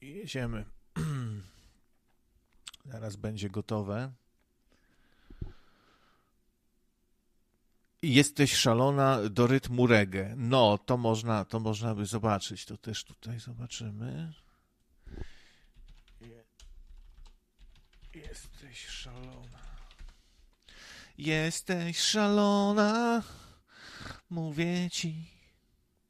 Jedziemy. Zaraz będzie gotowe. Jesteś szalona do rytmu reggae. No, to można by zobaczyć. To też tutaj zobaczymy. Jesteś szalona. Jesteś szalona. Mówię ci.